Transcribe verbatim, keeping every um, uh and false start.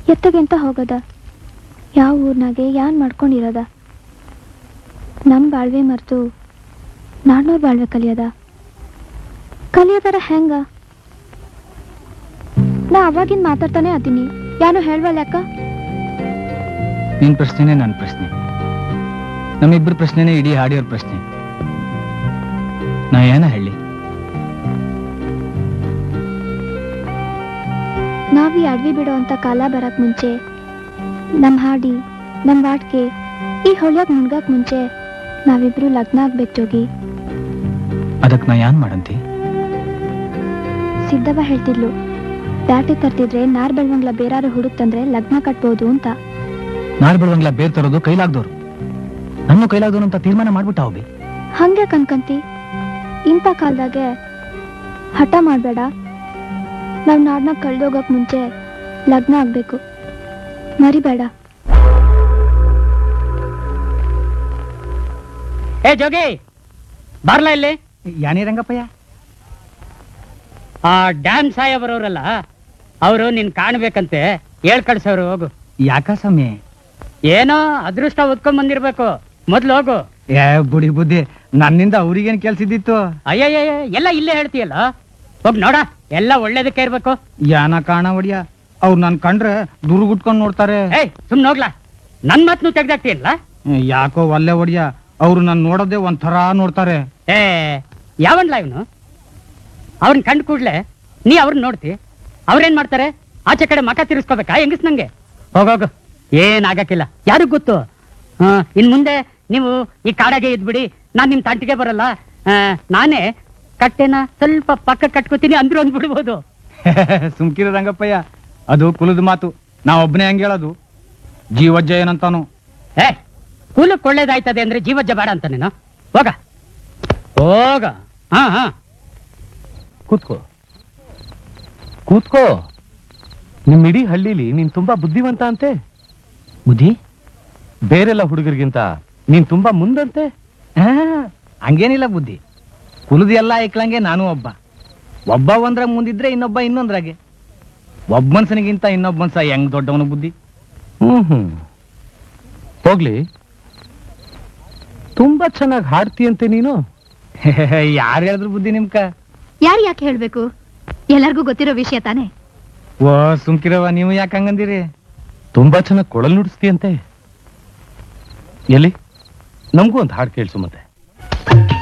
ಎತ್ತಗೆಂತ ಹೋಗದ? ಯಾವ ಊರ್ನಾಗೆ ಯಾನ್ ಮಾಡ್ಕೊಂಡಿರದ? ನಮ್ ಬಾಳ್ವೆ ಮರ್ತು ನಾಡ್ನೋರ್ ಬಾಳ್ವೆ ಕಲಿಯದ? ಕಲಿಯೋದರ ಹೆಂಗ? ನಾ ಅವಾಗಿಂದ ಮಾತಾಡ್ತಾನೆ ಅದೀನಿ, ಯಾನು ಹೇಳ್ವಲ್ಲ ಯಾಕ? ನಿನ್ ಪ್ರಶ್ನೆನೇ ನನ್ನ ಪ್ರಶ್ನೆ, ನಮ್ಮಿಬ್ಬರ ಪ್ರಶ್ನೆನೇ ಇಡೀ ಹಾಡಿಯೋರ್ ಪ್ರಶ್ನೆ. ನಾ ಏನ ಹೇಳಿ? ನಾವೀ ಅಡ್ವಿ ಬಿಡೋ ಅಂತ ಕಾಲ ಬರಕ್ ಮುಂಚೆ, ನಮ್ ಹಾಡಿ ನಮ್ ವಾಟ್ಕೆ ಈ ಹೊಳ್ಯಾಗ ಮುನ್ಗಾಕ್ ಮುಂಚೆ ನಾವಿಬ್ರು ಲಗ್ನ ಆಗ್ಬೇಕು ಜೋಗಿ. ಅದಕ್ ನಾ ಏನ್ ಮಾಡಂತಿ? ಸಿದ್ದವ್ವ ಹೇಳ್ತಿದ್ಲು, ಬ್ಯಾಟಿ ತರ್ತಿದ್ರೆ ನಾರ್ ಬೆಳ್ವಂಗ್ಲ ಬೇರಾರು ಹುಡುಕ್ತಂದ್ರೆ ಲಗ್ನ ಕಟ್ಬೋದು ಅಂತ. ನಾರ್ ಬೆಳ್ವಂಗ್ಲ ಬೇರ್ ತರೋದು ಕೈಲಾಗ್ದವ್ರು, ನನ್ನ ಕೈಲಾಗ್ದವ್ರು ಅಂತ ತೀರ್ಮಾನ ಮಾಡ್ಬಿಟ್ಟ ಹೋಗಿ. ಹಂಗೆ ಕನ್ಕಂತಿ? ಇಂಥ ಕಾಲದಾಗೆ ಹಠ ಮಾಡ್ಬೇಡ. ನಾವ್ ನಾಡ್ನ ಕಳ್ದೋಗಕ್ ಮುಂಚೆ ಲಗ್ನ ಆಗ್ಬೇಕು, ಮರಿಬೇಡ. ಏ ಜೋಗಿ, ಬರ್ಲಾ ಇಲ್ಲಿ. ಯಾನೇ ರಂಗಪ್ಪಯ್ಯ? ಆ ಡ್ಯಾಮ್ ಸಾಹೇಬರವ್ರಲ್ಲ, ಅವರು ನಿನ್ ಕಾಣ್ಬೇಕಂತೆ ಹೇಳ್ ಕಳ್ಸವ್ರು. ಹೋಗು. ಯಾಕ ಸಮಯ? ಏನೋ ಅದೃಷ್ಟ ಉತ್ಕೊಂಡ್ ಬಂದಿರ್ಬೇಕು, ಮೊದ್ಲು ಹೋಗು. ಏ ಬುಡಿ ಬುದ್ಧಿ, ನನ್ನಿಂದ ಅವ್ರಿಗೇನ್ ಕೆಲ್ಸಿದ್ದಿತ್ತು? ಅಯ್ಯಯ್ಯ, ಎಲ್ಲ ಇಲ್ಲೇ ಹೇಳ್ತೀಯಲ್ಲ, ಹೋಗ್ ನೋಡ, ಎಲ್ಲ ಒಳ್ಳೇದಕ್ಕೆ ಇರ್ಬೇಕು. ಯಾನ ಕಾಣ ಒಡಿಯ, ಅವ್ರು ನನ್ ಕಂಡ್ರೆ ದುರ್ಗುಟ್ಕೊಂಡ್ ನೋಡ್ತಾರೆ. ಏಯ್ ಸುಮ್ನೆ ಹೋಗ್ಲಾ, ನನ್ ಮಾತ್ನು ತೆಗ್ದಾಕ್ತಿಯಲ್ಲ. ಯಾಕೋ ಒಲ್ಲೆ ಒಡಿಯ, ಅವ್ರು ನನ್ ನೋಡೋದೇ ಒಂಥರ ನೋಡ್ತಾರೆ. ಏ ಯಾವನ್ಲ ಇವನು? ಅವ್ರನ್ನ ಕಂಡ್ ಕೂಡ್ಲೆ ನೀ ಅವ್ರನ್ನ ನೋಡ್ತಿ, ಅವ್ರೇನ್ ಮಾಡ್ತಾರೆ? ಆಚೆ ಕಡೆ ಮಕ ತಿರ್ಸ್ಕೋಬೇಕಾ ಹೆಂಗಸ್ ನಂಗೆ? ಹೋಗೋಗು, ಏನ್ ಆಗಕ್ಕಿಲ್ಲ, ಯಾರಿಗ್ ಗೊತ್ತು. ಹ ಇನ್ ಮುಂದೆ ನೀವು ಈ ಕಾಡಾಗೆ ಇದ್ಬಿಡಿ, ನಾನ್ ನಿಮ್ ತಂಟಿಗೆ ಬರಲ್ಲ. ನಾನೇ ಕಟ್ಟೆನ ಸ್ವಲ್ಪ ಪಕ್ಕ ಕಟ್ಕೋತೀನಿ ಅಂದ್ರು ಅಂದ್ಬಿಡ್ಬೋದು. ಸುಮ್ಕಿರ ರಂಗಪ್ಪಯ್ಯ, ಅದು ಕುಲದ ಮಾತು, ನಾ ಒಬ್ಬನೇ ಹಂಗ ಹೇಳೋದು. ಜೀವಜ್ಜ ಏನಂತಾನು? ಏ ಕೂಲಕ್ಕೆ ಒಳ್ಳೇದಾಯ್ತದೆ ಅಂದ್ರೆ ಜೀವಜ್ಜ ಬೇಡ ಅಂತ ನೀನು? ಹೋಗ ಹೋಗ. ಹಾ ಹಾ ಕೂತ್ಕೋ ಕೂತ್ಕೋ. ನಿಮ್ ಇಡೀ ಹಳ್ಳಿಲಿ ನೀನ್ ತುಂಬಾ ಬುದ್ಧಿವಂತ ಅಂತೆ. ಬುದ್ಧಿ? ಬೇರೆಲ್ಲ ಹುಡುಗರಿಗಿಂತ ನೀನ್ ತುಂಬಾ ಮುಂದಂತೆ. ಹಂಗೇನಿಲ್ಲ ಬುದ್ಧಿ, ಕುಲದ ಎಲ್ಲ ಐಕ್ಲಂಗೆ ನಾನು ಒಬ್ಬ. ಒಬ್ಬ ಒಂದ್ರ ಮುಂದಿದ್ರೆ ಇನ್ನೊಬ್ಬ ಇನ್ನೊಂದ್ರಾಗೆ. ಒಬ್ಬ ಮನ್ಸನಿಗಿಂತ ಇನ್ನೊಬ್ಬ ಮನ್ಸ ಹೆಂಗ್ ದೊಡ್ಡವನು ಬುದ್ಧಿ. ಹ್ಮ್ ಹ್ಮ್ ಹೋಗ್ಲಿ, ತುಂಬಾ ಚೆನ್ನಾಗಿ ಹಾಡ್ತೀಯಂತೆ ನೀನು. ಯಾರು ಹೇಳಿದ್ರು ಬುದ್ಧಿ ನಿಮ್ಕ? ಯಾರು ಯಾಕೆ ಹೇಳ್ಬೇಕು, ಎಲ್ಲರಿಗೂ ಗೊತ್ತಿರೋ ವಿಷಯ ತಾನೆ. ಓ ಸುಮ್ಕಿರವ, ನೀವು ಯಾಕೆ ಹಂಗಂದಿರಿ? ತುಂಬಾ ಚೆನ್ನಾಗಿ ಕೊಳಲ್ ನುಡಿಸ್ತೀಯಂತೆ. ಎಲ್ಲಿ ನಮಗೂ ಒಂದು ಹಾಡು ಕೇಳಿಸು ಮತ್ತೆ.